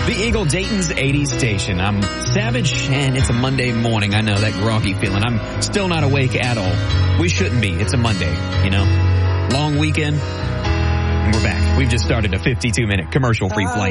The Eagle, Dayton's 80s station. I'm Savage, and it's a Monday morning. I know that groggy feeling. I'm still not awake at all. We shouldn't be. It's a Monday, you know. Long weekend, and we're back. We've just started a 52-minute commercial-free flight.